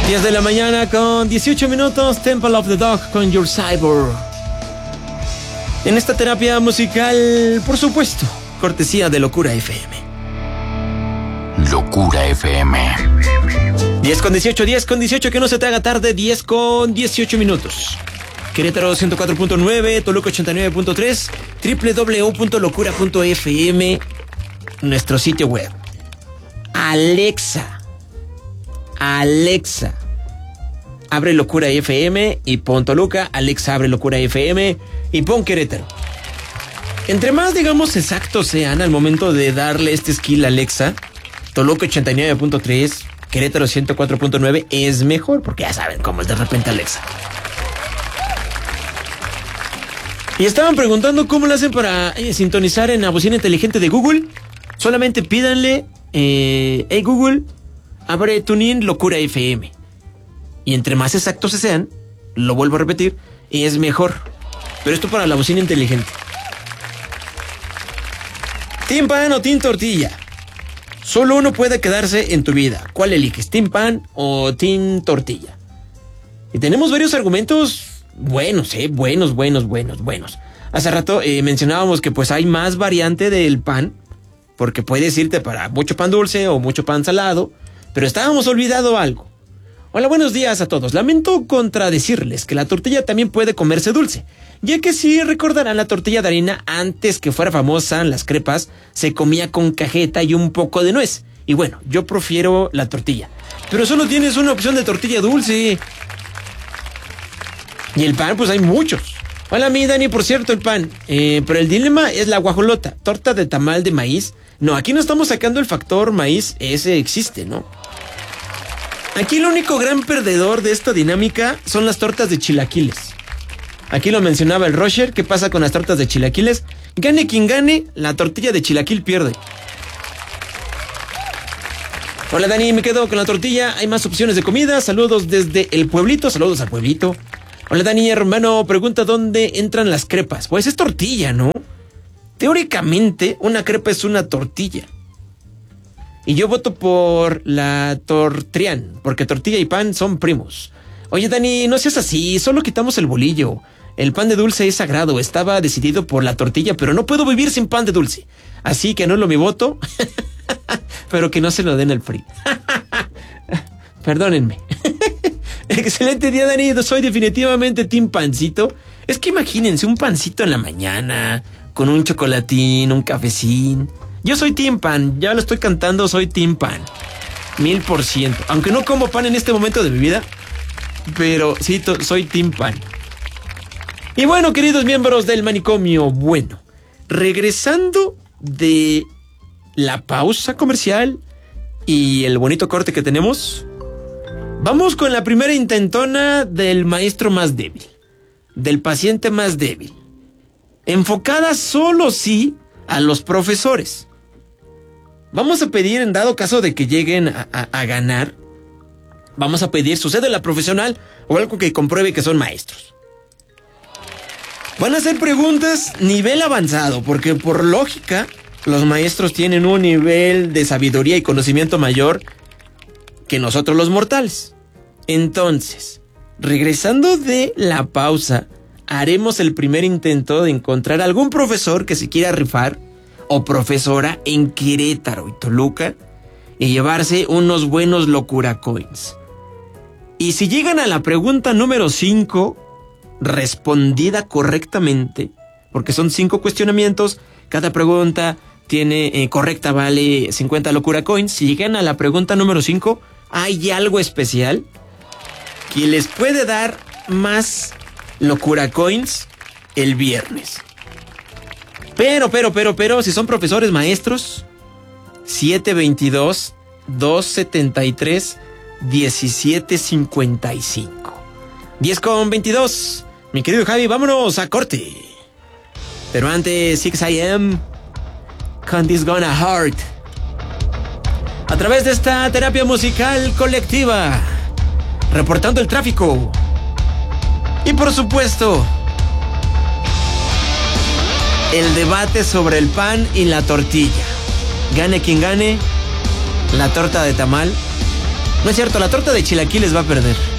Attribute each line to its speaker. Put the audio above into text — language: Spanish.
Speaker 1: 10 de la mañana con 18 minutos, Temple of the Dog con Your Cyborg. En esta terapia musical, por supuesto, cortesía de Locura FM.
Speaker 2: Locura FM.
Speaker 1: 10 con 18, que no se te haga tarde, 10 con 18 minutos. Querétaro 104.9, Toluca 89.3, www.locura.fm, nuestro sitio web. Alexa, abre Locura FM y pon Toluca. Alexa, abre Locura FM y pon Querétaro. Entre más, digamos, exactos sean al momento de darle este skill a Alexa, Toluca 89.3, Querétaro 104.9 es mejor, porque ya saben cómo es de repente Alexa. Y estaban preguntando cómo lo hacen para sintonizar en la bocina inteligente de Google. Solamente pídanle, hey Google, abre TuneIn Locura FM. Y entre más exactos sean, lo vuelvo a repetir, es mejor. Pero esto para la bocina inteligente. ¿Team pan o team tortilla? Solo uno puede quedarse en tu vida. ¿Cuál eliges? ¿Team pan o team tortilla? Y tenemos varios argumentos buenos, buenos. Hace rato mencionábamos que pues hay más variante del pan, porque puedes irte para mucho pan dulce o mucho pan salado, pero estábamos olvidando algo. Hola, buenos días a todos. Lamento contradecirles que la tortilla también puede comerse dulce, ya que si recordarán, la tortilla de harina, antes que fuera famosa en las crepas, se comía con cajeta y un poco de nuez. Y bueno, yo prefiero la tortilla, pero solo tienes una opción de tortilla dulce. Y el pan, pues hay muchos. Hola, mi Dani, por cierto, el pan. Pero el dilema es la guajolota, torta de tamal de maíz. No, aquí no estamos sacando el factor maíz, ese existe, ¿no? Aquí el único gran perdedor de esta dinámica son las tortas de chilaquiles. Aquí lo mencionaba el Roger. ¿Qué pasa con las tortas de chilaquiles? Gane quien gane, la tortilla de chilaquil pierde. Hola, Dani, me quedo con la tortilla. Hay más opciones de comida. Saludos desde el pueblito. Saludos al pueblito. Hola, Dani, hermano, pregunta dónde entran las crepas. Pues es tortilla, ¿no? Teóricamente, una crepa es una tortilla. Y yo voto por la Tortrián, porque tortilla y pan son primos. Oye, Dani, no seas así, solo quitamos el bolillo. El pan de dulce es sagrado, estaba decidido por la tortilla, pero no puedo vivir sin pan de dulce. Así que anulo mi voto, pero que no se lo den al PRI. Perdónenme. Excelente día, Dani, soy definitivamente team pancito. Es que imagínense un pancito en la mañana, con un chocolatín, un cafecín. Yo soy team pan, ya lo estoy cantando, soy team pan. 1000%. Aunque no como pan en este momento de mi vida, pero sí, soy team pan. Y bueno, queridos miembros del manicomio, bueno, regresando de la pausa comercial y el bonito corte que tenemos, vamos con la primera intentona del maestro más débil, del paciente más débil, enfocada solo sí a los profesores. Vamos a pedir, en dado caso de que lleguen a ganar, vamos a pedir su cédula profesional o algo que compruebe que son maestros. Van a ser preguntas nivel avanzado, porque por lógica los maestros tienen un nivel de sabiduría y conocimiento mayor que nosotros los mortales. Entonces, regresando de la pausa, haremos el primer intento de encontrar algún profesor que se quiera rifar o profesora en Querétaro y Toluca y llevarse unos buenos Locura Coins. Y si llegan a la pregunta número 5, respondida correctamente, porque son 5 cuestionamientos, cada pregunta tiene correcta vale 50 Locura Coins. Si llegan a la pregunta número 5, hay algo especial que les puede dar más Locura Coins el viernes. Pero, si son profesores maestros, 722-273-1755. 10:22. Mi querido Javi, vámonos a corte. Pero antes, 6am con This Gonna Hurt. A través de esta terapia musical colectiva, reportando el tráfico. Y por supuesto, el debate sobre el pan y la tortilla. Gane quien gane, la torta de tamal No es cierto, la torta de chilaquiles va a perder.